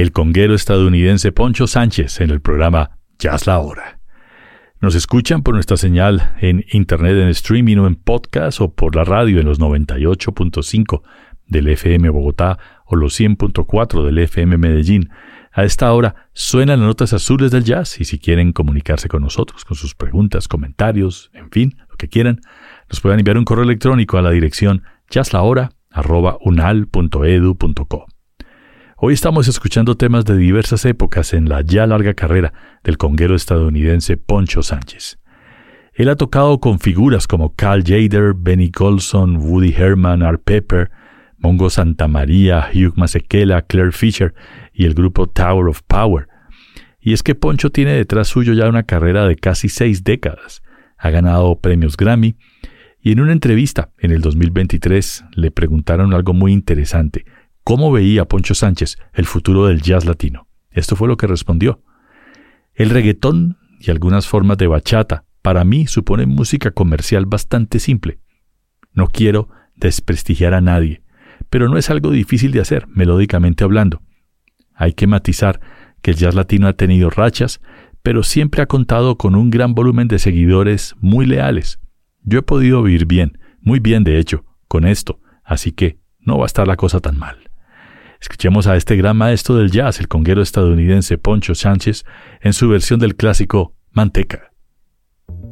el conguero estadounidense Poncho Sánchez en el programa Jazz La Hora. Nos escuchan por nuestra señal en internet, en streaming o en podcast, o por la radio en los 98.5 del FM Bogotá o los 100.4 del FM Medellín. A esta hora suenan las notas azules del jazz, y si quieren comunicarse con nosotros, con sus preguntas, comentarios, en fin, lo que quieran, nos pueden enviar un correo electrónico a la dirección jazzlahora@unal.edu.co. Hoy estamos escuchando temas de diversas épocas en la ya larga carrera del conguero estadounidense Poncho Sánchez. Él ha tocado con figuras como Cal Tjader, Benny Golson, Woody Herman, Art Pepper, Mongo Santamaría, Hugh Masekela, Claire Fisher y el grupo Tower of Power. Y es que Poncho tiene detrás suyo ya una carrera de casi 6 décadas. Ha ganado premios Grammy, y en una entrevista en el 2023 le preguntaron algo muy interesante: ¿cómo veía Poncho Sánchez el futuro del jazz latino? Esto fue lo que respondió: el reggaetón y algunas formas de bachata para mí suponen música comercial bastante simple. No quiero desprestigiar a nadie, pero no es algo difícil de hacer, melódicamente hablando. Hay que matizar que el jazz latino ha tenido rachas, pero siempre ha contado con un gran volumen de seguidores muy leales. Yo he podido vivir bien, muy bien de hecho, con esto, así que no va a estar la cosa tan mal. Escuchemos a este gran maestro del jazz, el conguero estadounidense Poncho Sánchez, en su versión del clásico Manteca.